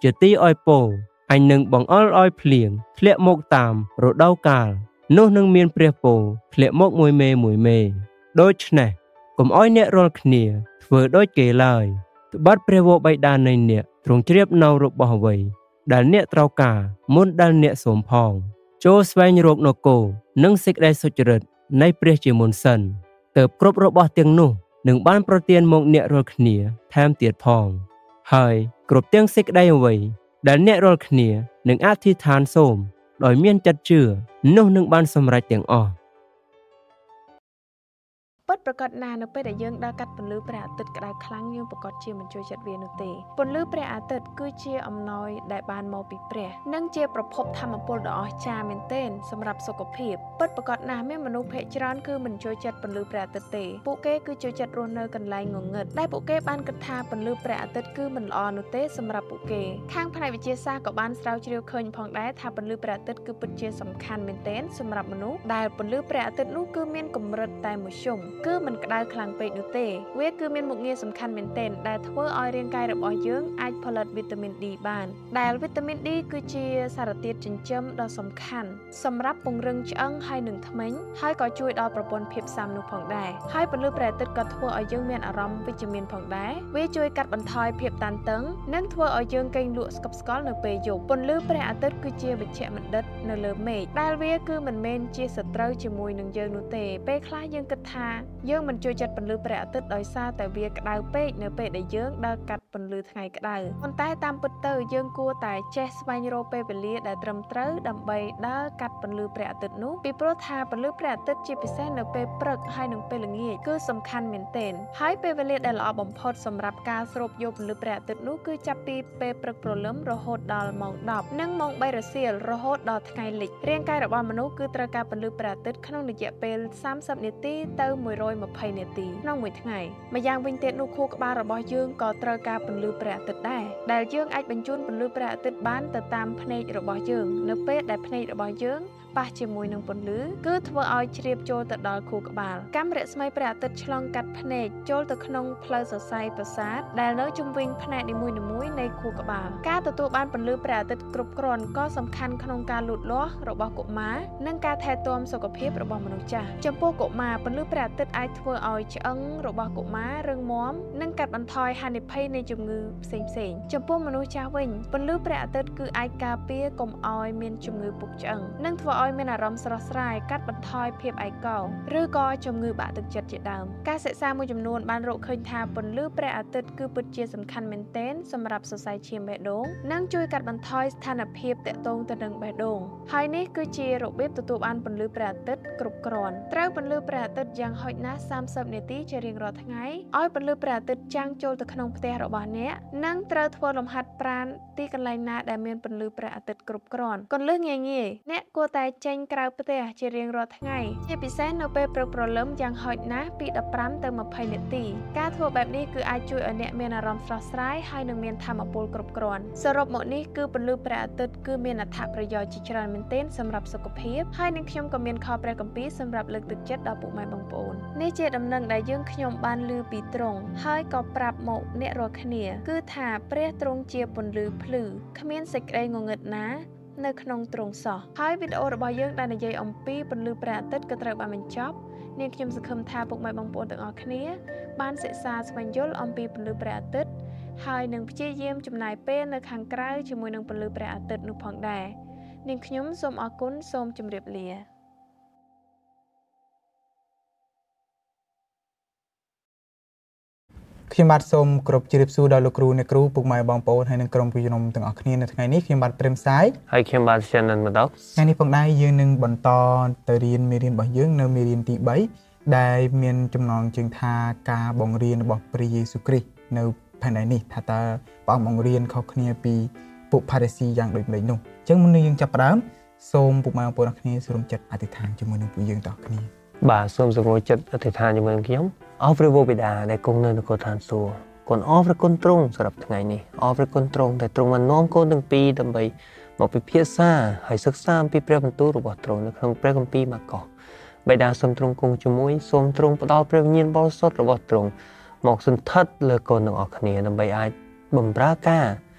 ជាទីឲ្យពោអញនឹងបង្អល់ឲ្យភ្លៀងធ្លាក់មកតាមរដូវកាលនោះនឹងមានព្រះពរធ្លាក់មកមួយមេដូច្នេះកុំឲ្យអ្នករាល់គ្នាធ្វើដូចគេឡើយត្បិតព្រះវរបិតានៃអ្នកទ្រង់ជ្រាបនៅរបស់អ្វីដែលអ្នកត្រូវការមុនដែលអ្នកសូមផងចូលស្វែងរកនគរនិងសេចក្តីសុចរិតនៃព្រះជាមុនសិនទើបគ្រប់របស់ទាំងនោះនឹងបានប្រទានមកអ្នករាល់គ្នាថែមទៀតផងហើយគ្រប់ទាំងសេចក្តីអ្វីដែលអ្នករាល់គ្នានឹងអធិដ្ឋានសូមដោយមានចិត្តជឿនោះនឹងបានសម្រេចទាំងអស់ពិតប្រកបណាស់នៅពេលដែលយើងដើរកាត់ពន្លឺព្រះអាទិត្យក្តៅខ្លាំងយើងប្រកាសជាមិនជួយចិត្តវានោះទេពន្លឺព្រះអាទិត្យគឺជាអំណោយដែលបានមកពីព្រះនិងជាប្រភពធម្មពលដ៏អស្ចារ្យមែនទែនសម្រាប់សុខភាពពិតប្រកបណាស់មានមនុស្សភាគច្រើនគឺមិនជួយចិត្តពន្លឺព្រះអាទិត្យទេពួកគេគឺជួយចិត្តរស់នៅកន្លែងងងឹតដែលពួកគេបានគិតថាពន្លឺព្រះអាទិត្យគឺមិនល្អនោះទេសម្រាប់ពួកគេខាងផ្នែកវិទ្យាសាស្ត្រក៏បានស្រាវជ្រាវឃើញផងដែរថាពន្លឺព្រះអាទិត្យគឺពិតជាសំខាន់មែនទែនសម្រាប់មនុស្សដែលពន្លឺព្រះអាទិត្យនោះគឺមានកម្រិតតែមួយជុំគឺមិនក្តៅខ្លាំងពេកនោះទេវាគឺមានមុខងារសំខាន់មែនទែនដែលធ្វើឲ្យរាងកាយរបស់យើងអាចផលិតវីតាមីន D បានដែលវីតាមីន D គឺជាសារធាតុចិញ្ចឹមដ៏សំខាន់សម្រាប់ពង្រឹងឆ្អឹងហើយនិងធ្មេញហើយក៏ជួយដល់ប្រព័ន្ធភាពស៊ាំនោះផងដែរហើយពន្លឺព្រះអាទិត្យក៏ធ្វើឲ្យយើងមានអារម្មណ៍វិជ្ជមានផងដែរវាជួយកាត់បន្ថយភាពតានតឹងនិងធ្វើឲ្យយើងគេងលក់ស្កប់ស្កល់នៅពេលយប់ពន្លឺព្រះអាទិត្យគឺជាវិជ្ជបណ្ឌិតនៅលើមេឃដែលវាគឺមិនមែនជាសត្រូវជាមួយនឹងយើងនោះទេពេលខ្លះយើងគិតថាយើងមិនជួយចិត្តពន្លឺព្រះអាទិត្យដោយសារតែវាក្តៅពេកនៅពេលដែលយើងដើរកាត់ពន្លឺថ្ងៃក្តៅប៉ុន្តែតាមពិតទៅយើងគួរតែចេះស្វែងរកពេលវេលាដែលត្រឹមត្រូវដើម្បីដើរកាត់ពន្លឺព្រះអាទិត្យនោះពីព្រោះថាពន្លឺព្រះអាទិត្យជាពិសេសនៅពេលព្រឹកហើយនិងពេលល្ងាចគឺសំខាន់មែនទែនហើយពេលវេលាដែលល្អបំផុតសម្រាប់ការស្រូបយកពន្លឺព្រះអាទិត្យនោះគឺចាប់ពីពេលព្រឹកព្រលឹមរហូតដល់ម៉ោង 10 និងម៉ោង 3 រសៀលរហូតដល់ថ្ងៃលិចរាងកាយរបស់មនុស្សគឺត្រូវការពន្លឺព្រះអាទិត្យក្នុងរយៈពេល30នាទីទៅ120នាទីក្នុងមួយថ្ងៃម្យ៉ាងវិញទៀតនោះខួរក្បាលរបស់យើងក៏ត្រូវការពន្លឺព្រះអាទិត្យដែរដែលយើងអាចបញ្ជូនពន្លឺព្រះអាទិត្យបានទៅតាមភ្នែករបស់យើងនៅពេលដែលភ្នែករបស់យើងប៉ះជាមួយនឹងពន្លឺគឺធ្វើឲ្យជ្រាបចូលទៅដល់ខួរក្បាលកាំរស្មីព្រះអាទិត្យឆ្លងកាត់ភ្នែកចូលទៅក្នុងផ្លូវសរសៃប្រសាទដែលនៅជុំវិញភ្នែកនីមួយៗនៃខួរក្បាលការទទួលបានពន្លឺព្រះអាទិត្យគ្រប់គ្រាន់ក៏សំខាន់ក្នុងការលូតលាស់របស់កុមារនិងការថែទាំសុខភាពរបស់មនុស្សចាស់ចំពោះកុមារពន្លឺព្រះអាទិត្យអាចធ្វើឲ្យឆ្អឹងរបស់កុមាររឹងមាំនិងកាត់បន្ថយហានិភ័យនៃជំងឺផ្សេងៗចំពោះមនុស្សចាស់វិញពន្លឺព្រះអាទិត្យគឺអាចការពារកុំឲ្យមានជំងឺពុកឆ្អឹងនិងធ្វើឲ្យមានអារម្មណ៍ស្រស់ស្រាយកាត់បន្ថយភាពឯកោឬក៏ជំងឺបាក់ទឹកចិត្តជាដើមការសិក្សាមួយចំនួនបានរកឃើញថាពន្លឺព្រះអាទិត្យគឺពិតជាសំខាន់មែនទែនសម្រាប់សរសៃឈាមបេះដូងនិងជួយកាត់បន្ថយស្ថានភាពតាក់ទងទៅនឹងបេះដូងហើយនេះគឺជារបៀបទទួលបានពន្លឺព្រះអាទិត្យគ្រប់គ្រាន់ត្រូវពន្លឺព្រះអាទិត្យយ៉ាងហោចណាស់30នាទីជារៀងរាល់ថ្ងៃឲ្យពន្លឺព្រះអាទិត្យចាំងចូលទៅក្នុងផ្ទះរបស់អ្នកនិងត្រូវធ្វើលំហាត់ប្រាណទីកន្លែងណាដែលមានពន្លឺព្រះអាទិត្យគ្រប់គ្រាន់គន្លឹះងាយៗអ្នកគួរតែចេញក្រៅផ្ទះជារៀងរាល់ថ្ងៃជាពិសេសនៅពេលព្រឹកព្រលឹមយ៉ាងហោចណាស់ពី15ទៅ20នាទីការធ្វើបែបនេះគឺអាចជួយឲ្យអ្នកមានអារម្មណ៍ស្រស់ស្រាយហើយនិងមានថាមពលគ្រប់គ្រាន់សរុបមកនេះគឺពន្លឺព្រះអាទិត្យគឺមានអត្ថប្រយោជន៍ជាច្រើនមែនទែនសម្រាប់សុខភាពហើយនឹងខ្ញុំក៏មានខព្រះគម្ពីរសម្រាប់លើកទឹកចិត្តដល់ពុកម៉ែបងប្អូននេះជាដំណឹងដែលយើងខ្ញុំបានឮពីទ្រង់ហើយក៏ប្រាប់មកអ្នករាល់គ្នាគឺថាព្រះទ្រង់ជាពន្លឺភ្លឺគ្មានសេចក្តីងងឹតណានៅក្នុងទ្រង់សោះហើយវីដេអូរបស់យើងដែលនិយាយអំពីពន្លឺព្រះអាទិត្យក៏ត្រូវបានបញ្ចប់នាងខ្ញុំសង្ឃឹមថាពុកម៉ែបងប្អូនទាំងអស់គ្នាបានសិក្សាស្វែងយល់អំពីពន្លឺព្រះអាទិត្យហើយនឹងព្យាយាមចំណាយពេលនៅខាងក្រៅជាមួយនឹងពន្លឺព្រះអាទិត្យនោះផងដែរនាងខ្ញុំសូមអរគុណសូមជម្រាបលាខ្ញុំបាទសូមគោរពជម្រាបសួរដល់លោកគ្រូអ្នកគ្រូពុកម៉ែបងប្អូនហើយនិងក្រុមគ្រូខ្ញុំទាំងអស់គ្នានៅថ្ងៃនេះខ្ញុំបាទព្រាមសាយហើយខ្ញុំបាទសៀននិនមកដល់ថ្ងៃនេះផងដែរយើងនឹងបន្តទៅរៀនមេរៀនរបស់យើងនៅមេរៀនទី3ដែលមានចំណងជើងថាការបង្រៀនរបស់ព្រះយេស៊ូវគ្រីស្ទនៅផែនដីនេះថាតើព្រះអង្គបង្រៀនខុសគ្នាពីពួកផារីស៊ីយ៉ាងដូចម្តេចនោះអញ្ចឹងមុននឹងយើងចាប់ផ្ដើមសូមពុកម៉ែបងប្អូនអរគ្នាសូមចិត្តអធិដ្ឋានជាមួយនឹងពួកយើងទាំងអស់គ្នាបាទសូមសម្រួលចិត្តអធិដ្ឋានជាមួយនឹងខ្ញុំអរព្រះវរបិតាដែលគង់នៅនគរឋានសួគ៌គុណអរព្រះគុណទ្រង់សម្រាប់ថ្ងៃនេះអរព្រះគុណទ្រង់ដែលទ្រង់បាននាំកូនទាំងពីរដើម្បីមកពិភាក្សាហើយសិក្សាអំពីព្រះបន្ទូលរបស់ទ្រង់នៅក្នុងព្រះគម្ពីរម៉ាកុសបិតាសូមទ្រង់គង់ជាមួយសូមទ្រង់ផ្ដល់ព្រះវិញ្ញាណបរិសុទ្ធរបស់ទ្រង់មកសន្ធិដ្ឋលើកូនទាំងអស់គ្នាដើម្បីអាចបម្រើការ